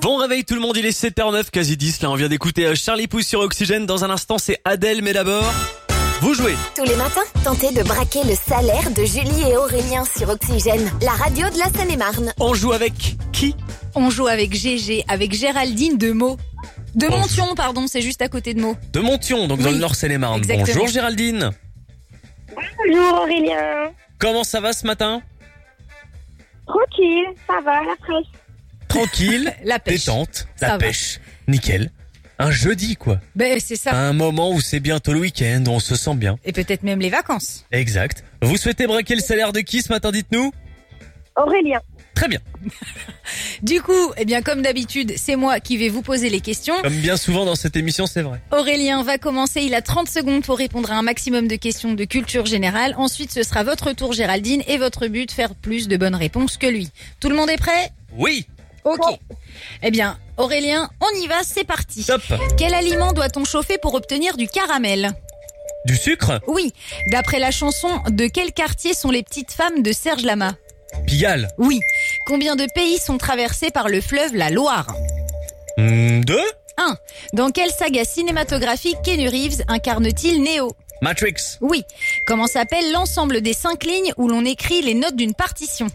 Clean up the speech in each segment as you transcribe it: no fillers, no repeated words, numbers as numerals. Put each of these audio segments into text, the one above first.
Bon réveil tout le monde, il est 7h09, quasi 10. Là, on vient d'écouter Charlie Puth sur Oxygène. Dans un instant, c'est Adèle, mais d'abord, vous jouez. Tous les matins, tentez de braquer le salaire de Julie et Aurélien sur Oxygène, la radio de la Seine-et-Marne. On joue avec qui? On joue avec GG, avec Géraldine de Meaux. De Bonjour. Montion, pardon, c'est juste à côté de Meaux. De Montion, donc dans Oui, le Nord Seine-et-Marne. exactement. Bonjour Géraldine. Bonjour Aurélien. Comment ça va ce matin? Tranquille, ça va, la fraîche. Tranquille, La pêche. détente, Ça la va. pêche, nickel. Un jeudi quoi. Ben, c'est ça. Un moment où c'est bientôt le week-end, où on se sent bien. Et peut-être même les vacances. Exact. Vous souhaitez braquer le salaire de qui ce matin, dites-nous? Aurélien. Très bien. Du coup, eh bien, comme d'habitude, c'est moi qui vais vous poser les questions. Comme bien souvent dans cette émission, c'est vrai. Aurélien va commencer, il a 30 secondes pour répondre à un maximum de questions de culture générale. Ensuite, ce sera votre tour Géraldine et votre but, faire plus de bonnes réponses que lui. Tout le monde est prêt? Oui, Ok. Eh bien, Aurélien, on y va, c'est parti. top. Quel aliment doit-on chauffer pour obtenir du caramel? Du sucre? Oui. Deux la chanson, de quel quartier sont les petites femmes de Serge Lama? Pigalle. Oui. Combien de pays sont traversés par le fleuve la Loire? 2. 1. Dans quelle saga cinématographique Keanu Reeves incarne-t-il Neo? Matrix. Oui. Comment s'appelle l'ensemble des 5 lignes où l'on écrit les notes d'une partition?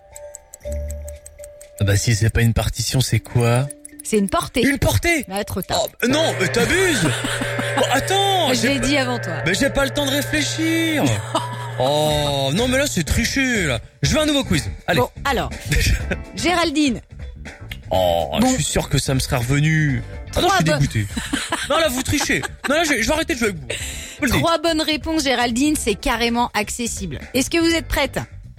Ah bah si c'est pas une partition, c'est quoi? C'est une portée. Une portée. Ah, trop tard. Oh, non, mais t'abuses. Oh, attends, Je l'ai dit avant toi. mais j'ai pas le temps de réfléchir. Oh, non mais là c'est triché là. Je veux un nouveau quiz. Allez. Bon, alors. Géraldine. Oh, Bon. je suis sûr que ça me serait revenu. Ah non, je suis Trois dégoûté. Non là vous trichez. Non là je vais arrêter de jouer avec vous. Je vous le dis. 3 bonnes réponses, Géraldine, c'est carrément accessible. Est-ce que vous êtes prête?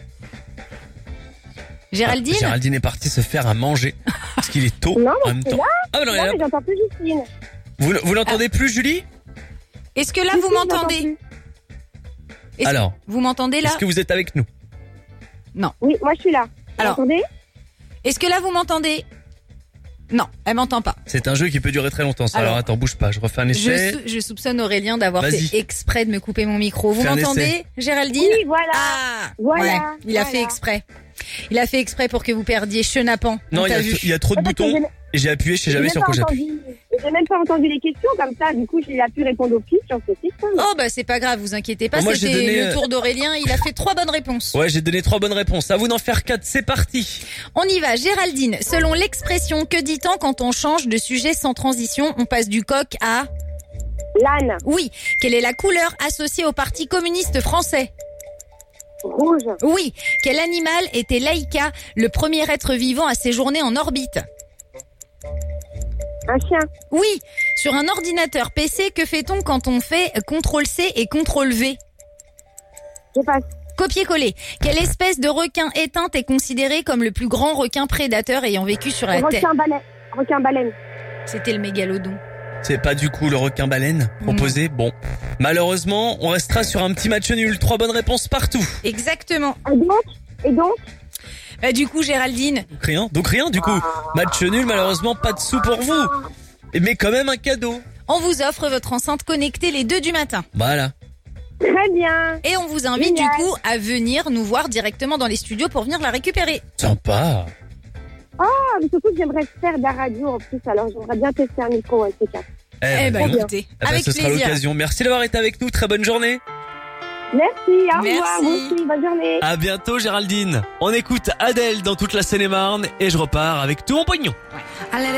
Géraldine? Géraldine est partie se faire à manger parce qu'il est tôt Non, en mais même c'est temps. là. Ah bah non, elle est Non, là. mais j'entends plus Justine. Vous l'entendez plus Julie? Est-ce que là, Si, vous si, m'entendez? j'entends plus. Est-ce- Alors, Vous m'entendez là? est-ce que vous êtes avec nous? Oui, moi je suis là. Vous Alors. m'entendez? Est-ce que là, vous m'entendez? Non, elle m'entend pas. C'est un jeu qui peut durer très longtemps. Ça. Alors Alors, attends, bouge pas, je refais un essai. Je soupçonne Aurélien d'avoir Vas-y. fait exprès de me couper mon micro. Vous Fais un m'entendez, essai. Géraldine? Oui, voilà. Ah, Voilà, ouais, il a voilà. fait exprès. Il a fait exprès pour que vous perdiez chenapan. Non, On il y, t'a a, vu. il y a trop de Parce que boutons et j'ai appuyé, je sais jamais sur quoi j'appuie. J'ai même pas entendu les questions comme ça, du coup j'ai pu répondre aux questions sur ces questions. Oh bah c'est pas grave, vous inquiétez pas, Moi, j'ai c'était donné, le tour d'Aurélien, il a fait 3 bonnes réponses. Ouais, j'ai donné 3 bonnes réponses. À vous d'en faire 4, c'est parti. On y va, Géraldine. Selon l'expression, que dit-on quand on change de sujet sans transition? On passe du coq à... L'âne, Oui. Quelle est la couleur associée au Parti communiste français? rouge, Oui. Quel animal était Laïka, le premier être vivant à séjourner en orbite? un chien, Oui. Sur un ordinateur PC, que fait-on quand on fait CTRL-C et CTRL-V? je passe. Copier-coller. Quelle espèce de requin éteinte est considérée comme le plus grand requin prédateur ayant vécu sur la Terre? Requin-baleine. C'était le mégalodon. C'est pas du coup le requin-baleine proposé. Bon, malheureusement, on restera sur un petit match nul. 3 bonnes réponses partout. Exactement. Et donc Du coup, Géraldine, Donc rien du coup. Match nul, malheureusement, pas de sous pour vous. Mais quand même un cadeau. on vous offre votre enceinte connectée les 2 du matin. Voilà. très bien. Et on vous invite Génial. du coup à venir nous voir directement dans les studios pour venir la récupérer. Sympa. Ah, mais surtout que j'aimerais faire de la radio en plus, alors j'aimerais bien tester un micro, ouais, c'est clair. Eh ben bon. écoutez, Eh ben, avec ce sera plaisir. l'occasion. Merci d'avoir été avec nous. Très bonne journée. Merci, au revoir, Merci. vous aussi, bonne journée. À bientôt, Géraldine. On écoute Adèle dans toute la Seine-et-Marne et je repars avec tout mon pognon. À la